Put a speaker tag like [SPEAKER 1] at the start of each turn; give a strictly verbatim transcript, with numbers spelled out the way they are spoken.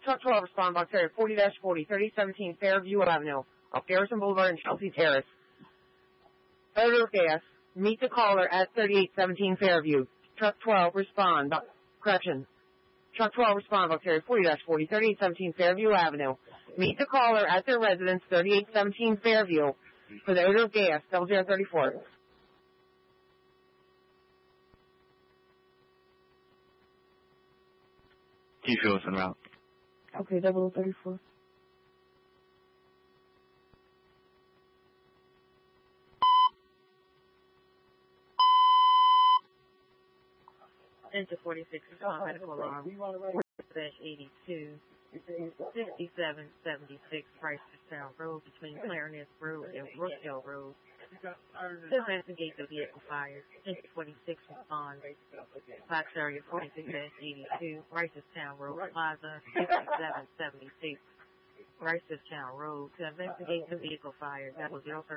[SPEAKER 1] Truck twelve, respond box area forty forty, thirty seventeen Fairview Avenue, off Garrison Boulevard and Chelsea Terrace. Odor of gas. Meet the caller at thirty-eight seventeen Fairview. Truck twelve, respond. Bo- correction. Truck twelve, respond box area forty forty, thirty-eight seventeen Fairview Avenue. Meet the caller at their residence, thirty-eight seventeen Fairview, for the odor of gas, double zero thirty-four.
[SPEAKER 2] T fuel is en route.
[SPEAKER 1] Okay, double thirty-four.
[SPEAKER 3] Enter forty-six, respond medical alarm, dash eighty-two, fifty-seven seventy-six, Ricerstown Road, between Clarinet Road and Brookdale Road. To investigate the vehicle fire. Enter forty-six, respond. Box area forty-six dash eighty-two, Ricerstown Road, Plaza, fifty-seven seventy-six, Ricerstown Road. To investigate the vehicle fire. That was zero